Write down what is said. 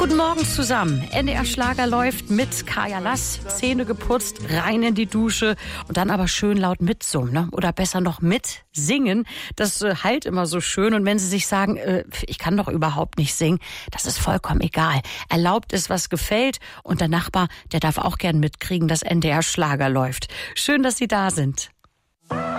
Guten Morgen zusammen. NDR Schlager läuft mit Kaya Lass, Zähne geputzt, rein in die Dusche und dann aber schön laut mitsummen, ne? Oder besser noch mitsingen. Das halt immer so schön. Und wenn Sie sich sagen, ich kann doch überhaupt nicht singen, das ist vollkommen egal. Erlaubt ist, was gefällt. Und der Nachbar, der darf auch gern mitkriegen, dass NDR Schlager läuft. Schön, dass Sie da sind.